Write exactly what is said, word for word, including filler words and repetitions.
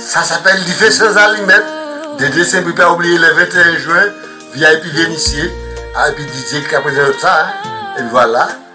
Ça s'appelle L'Iffet sans allumettes. De décembre, il ne pas oublier le vingt et un juin, V I P Vénitier. Ah, et puis D J qui a présenté ça. Hein. Et voilà.